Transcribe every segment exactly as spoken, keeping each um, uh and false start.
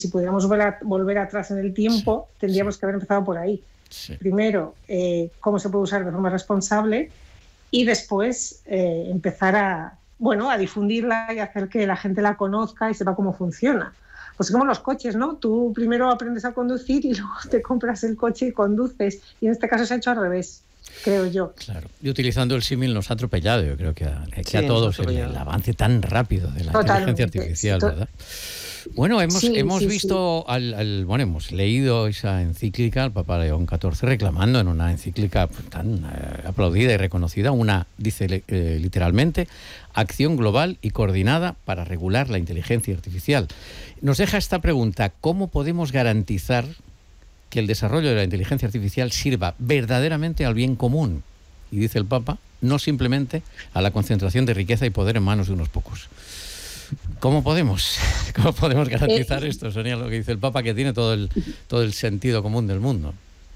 si pudiéramos volver, a, volver atrás en el tiempo, sí, tendríamos sí. que haber empezado por ahí. Sí. Primero, eh, cómo se puede usar de forma responsable y después eh, empezar a, bueno, a difundirla y hacer que la gente la conozca y sepa cómo funciona. Pues como los coches, ¿no? Tú primero aprendes a conducir y luego te compras el coche y conduces. Y en este caso se ha hecho al revés, creo yo. Claro. Y utilizando el símil nos ha atropellado, yo creo que a, que sí, a todos el, el avance tan rápido de la Totalmente. inteligencia artificial, to- ¿verdad? Bueno, hemos, sí, hemos sí, visto, sí. Al, al, bueno, hemos leído esa encíclica al Papa León catorce reclamando en una encíclica tan eh, aplaudida y reconocida, una, dice eh, literalmente, acción global y coordinada para regular la inteligencia artificial. Nos deja esta pregunta: ¿cómo podemos garantizar que el desarrollo de la inteligencia artificial sirva verdaderamente al bien común? Y dice el Papa, no simplemente a la concentración de riqueza y poder en manos de unos pocos. ¿Cómo podemos? ¿Cómo podemos garantizar eh, esto, Sonia? Lo que dice el Papa, que tiene todo el, todo el sentido común del mundo.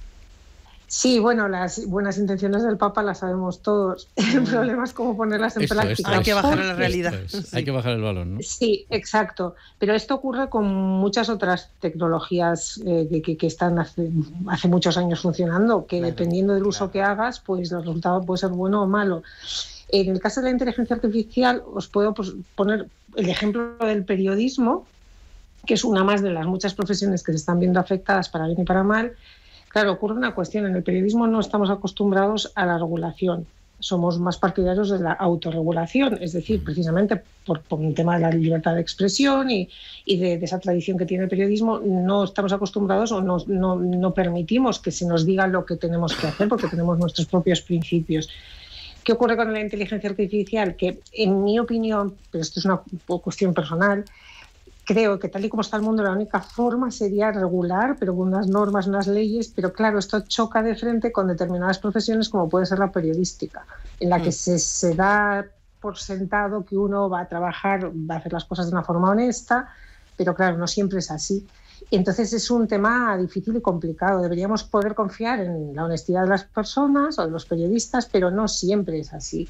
Sí, bueno, las buenas intenciones del Papa las sabemos todos. El problema es cómo ponerlas en esto, práctica. Esto Hay que bajar a la realidad. Es. Sí. Hay que bajar el balón, ¿no? Sí, exacto. Pero esto ocurre con muchas otras tecnologías eh, que, que, que están hace, hace muchos años funcionando, que claro, dependiendo del uso claro. que hagas, pues el resultado puede ser bueno o malo. En el caso de la inteligencia artificial, os puedo pues, poner el ejemplo del periodismo, que es una más de las muchas profesiones que se están viendo afectadas para bien y para mal. Claro, ocurre una cuestión. En el periodismo no estamos acostumbrados a la regulación. Somos más partidarios de la autorregulación, es decir, precisamente por, por un tema de la libertad de expresión y, y de, de esa tradición que tiene el periodismo, no estamos acostumbrados o no, no, no permitimos que se nos diga lo que tenemos que hacer porque tenemos nuestros propios principios. ¿Qué ocurre con la inteligencia artificial? Que, en mi opinión, pero esto es una cuestión personal, creo que tal y como está el mundo, la única forma sería regular, pero con unas normas, unas leyes, pero claro, esto choca de frente con determinadas profesiones como puede ser la periodística, en la que mm. se, se da por sentado que uno va a trabajar, va a hacer las cosas de una forma honesta, pero claro, no siempre es así. Entonces es un tema difícil y complicado. Deberíamos poder confiar en la honestidad de las personas o de los periodistas, pero no siempre es así.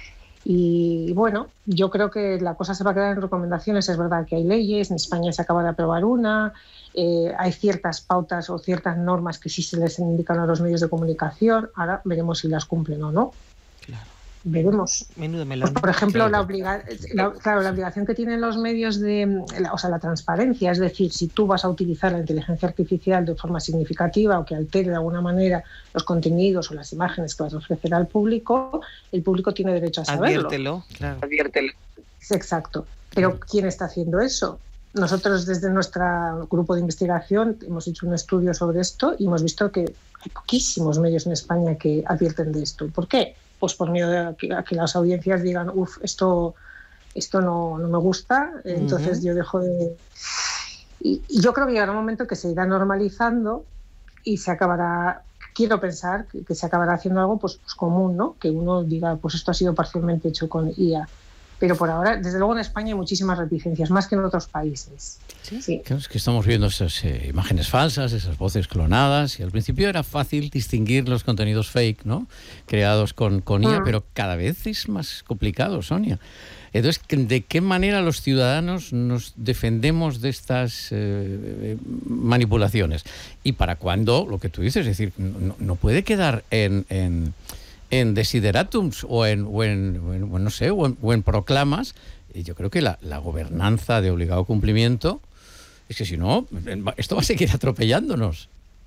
Y bueno, yo creo que la cosa se va a quedar en recomendaciones. Es verdad que hay leyes, en España se acaba de aprobar una, eh, hay ciertas pautas o ciertas normas que sí se les indican a los medios de comunicación. Ahora veremos si las cumplen o no. Claro. Veremos. Menudo melón. Por ejemplo, claro. la, obliga la, claro, la obligación que tienen los medios de, la, o sea, la transparencia, es decir, si tú vas a utilizar la inteligencia artificial de forma significativa o que altere de alguna manera los contenidos o las imágenes que vas a ofrecer al público, el público tiene derecho a saberlo. Adviértelo, claro. Adviértelo. Exacto. Pero ¿quién está haciendo eso? Nosotros desde nuestro grupo de investigación hemos hecho un estudio sobre esto y hemos visto que hay poquísimos medios en España que advierten de esto. ¿Por qué? Pues por miedo a que, a que las audiencias digan, uff, esto, esto no, no me gusta, entonces uh-huh. yo dejo de... Y, y yo creo que llegará un momento que se irá normalizando y se acabará, quiero pensar, que, que se acabará haciendo algo pues, pues común, ¿no? Que uno diga, pues esto ha sido parcialmente hecho con I A. Pero por ahora, desde luego en España hay muchísimas reticencias, más que en otros países. Sí, sí. Claro, es que estamos viendo esas eh, imágenes falsas, esas voces clonadas, y al principio era fácil distinguir los contenidos fake, ¿no? Creados con, con I A, mm. pero cada vez es más complicado, Sonia. Entonces, ¿de qué manera los ciudadanos nos defendemos de estas eh, manipulaciones? ¿Y para cuándo, lo que tú dices, es decir, no, no puede quedar en... en en desiderátums o en, o en, o en, no sé, o en, o en proclamas? Y yo creo que la, la gobernanza de obligado cumplimiento, es que si no, esto va a seguir atropellándonos.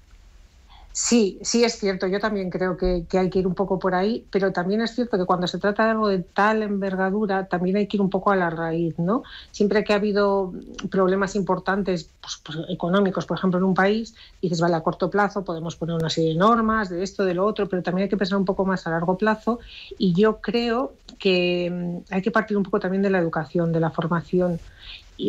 Sí, sí es cierto, yo también creo que, que hay que ir un poco por ahí, pero también es cierto que cuando se trata de algo de tal envergadura, también hay que ir un poco a la raíz, ¿no? Siempre que ha habido problemas importantes pues, pues, económicos, por ejemplo, en un país, dices, vale, a corto plazo podemos poner una serie de normas, de esto, de lo otro, pero también hay que pensar un poco más a largo plazo, y yo creo que hay que partir un poco también de la educación, de la formación. Y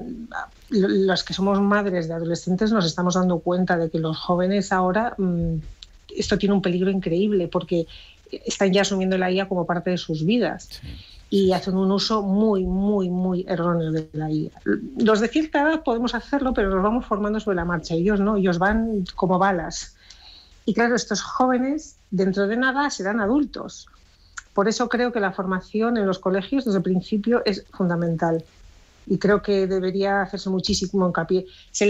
los que somos madres de adolescentes nos estamos dando cuenta de que los jóvenes ahora, esto tiene un peligro increíble porque están ya asumiendo la I A como parte de sus vidas. Sí. Y hacen un uso muy, muy, muy erróneo de la I A. Los de cierta edad podemos hacerlo, pero nos vamos formando sobre la marcha. Ellos no, ellos van como balas. Y claro, estos jóvenes dentro de nada serán adultos. Por eso creo que la formación en los colegios desde el principio es fundamental. y creo que debería hacerse muchísimo hincapié. Se